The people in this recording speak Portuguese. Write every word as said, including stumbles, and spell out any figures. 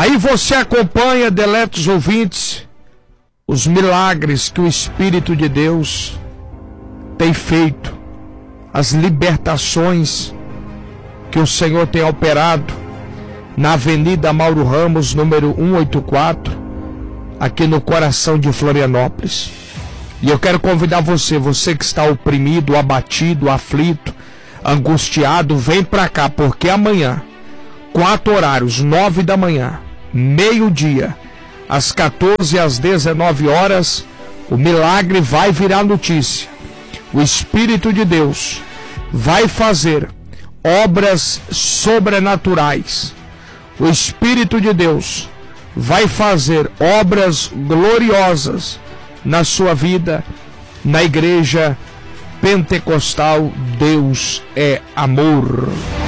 Aí você acompanha, deletos ouvintes, os milagres que o Espírito de Deus tem feito, as libertações que o Senhor tem operado na Avenida Mauro Ramos, número cento e oitenta e quatro, aqui no coração de Florianópolis. E eu quero convidar você, você que está oprimido, abatido, aflito, angustiado, vem pra cá, porque amanhã, quatro horários, nove da manhã, meio-dia, às quatorze e às dezenove horas, o milagre vai virar notícia. O Espírito de Deus vai fazer obras sobrenaturais. O Espírito de Deus vai fazer obras gloriosas na sua vida, na igreja pentecostal. Deus é amor.